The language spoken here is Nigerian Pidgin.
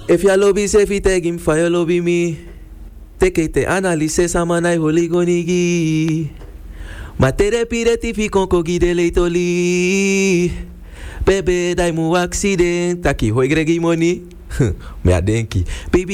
If you lobby say fi take him for your lobby me. Take it analyse samanai holigonigi. Ma therapy retifi konko gide leitoli. Bebe dai mu accident. Taki hoi gregi money. Me a denki. Baby